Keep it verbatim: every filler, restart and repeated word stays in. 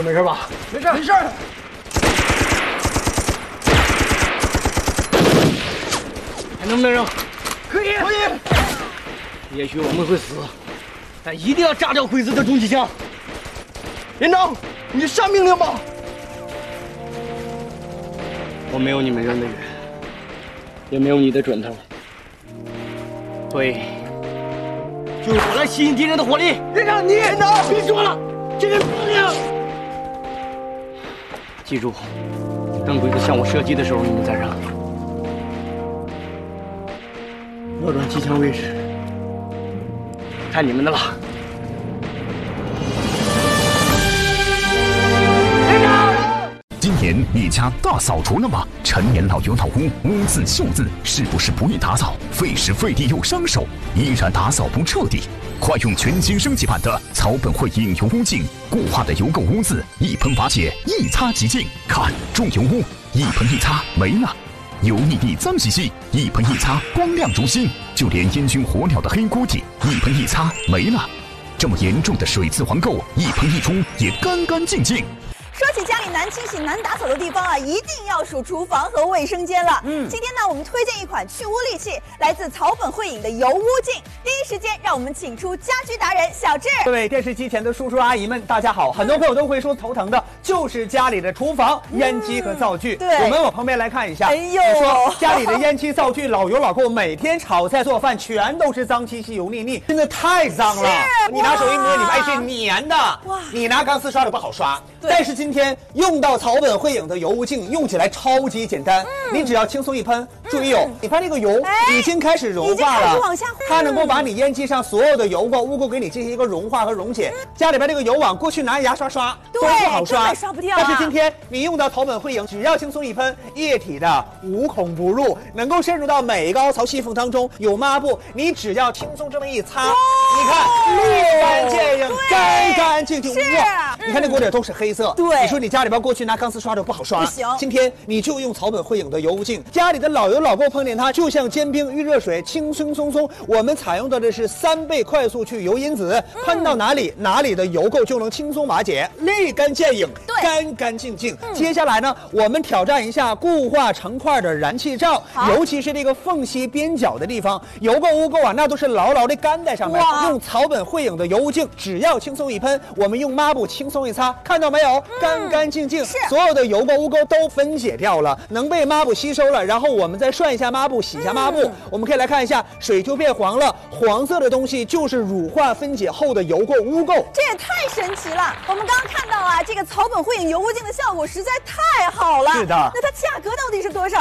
没事吧？ 没事，没事。 还能不能扔？ 可以，可以。 也许我们会死，但一定要炸掉鬼子的重机枪。连长，你下命令吧。我没有你们扔的远，也没有你的准头，所以就是我来吸引敌人的火力。 连长，你连长， 别说了，这个命令。记住，当鬼子向我射击的时候，你们再扔。瞄准机枪位置，看你们的了。 今年你家大扫除了吗？陈年老油老屋，污渍锈渍，是不是不易打扫？费时费力又伤手，依然打扫不彻底。快用全新升级版的草本汇影油污净，固化的油垢污渍一喷瓦解，一擦即净。看重油污，一喷一擦没了。油腻腻脏兮兮，一喷一擦光亮如新，就连烟熏火燎的黑锅底，一喷一擦没了。这么严重的水渍黄垢，一喷一冲也干干净净。 说起家里难清洗、难打扫的地方啊，一定要数厨房和卫生间了。嗯，今天呢，我们推荐一款去污利器，来自草本汇影的油污净。第一时间，让我们请出家居达人小智。 各位电视机前的叔叔阿姨们，大家好！很多朋友都会说头疼的就是家里的厨房、嗯、烟机和灶具。对，我们往旁边来看一下。哎呦，说家里的烟机、灶具老油老垢，每天炒菜做饭全都是脏兮兮、油腻腻，真的太脏了。你拿手一摸，你发现是粘的。哇，你拿钢丝刷的不好刷。但是今天用到草本汇影的油污净，用起来超级简单。嗯，你只要轻松一喷，注意哦，嗯、你看这个油已经开始融化了，往下它能够把你烟机上所有的油垢、污垢给你进行一个融化和溶解。嗯、家里边这个油网，过去拿牙刷刷都不好刷， 刷不掉、啊。 但是今天你用到草本汇影，只要轻松一喷，液体的无孔不入，能够深入到每一个凹槽细缝当中。有抹布，你只要轻松这么一擦，你看立竿见影，干干净净。哇，嗯、你看这锅底都是黑色。对，你说你家里边过去拿钢丝刷的不好刷，不行。今天你就用草本汇影的油污净，家里的老油老垢碰见它，就像煎饼遇热水，轻轻松松。我们采用的这是三倍快速去油因子，嗯、喷到哪里，哪里的油垢就能轻松瓦解，立竿见影，干干净净。嗯、接下来呢，我们挑战一下固化成块的燃气罩，尤其是这个缝隙边角的地方，油垢污垢啊，那都是牢牢的干在上面。用草本汇影的油污净，只要轻松一喷，我们用抹布轻松一擦，看到没有？嗯、干干净净，所有的油垢污垢都分解掉了，能被抹布吸收了。然后我们再涮一下抹布，洗一下抹布，嗯、我们可以来看一下，水就变黄了。黄色的东西就是乳化分解后的油垢污垢。 这也太神奇了！我们刚刚看到啊，这个草本汇影油污净的效果实在太好了。 是的， 那它价格到底是多少？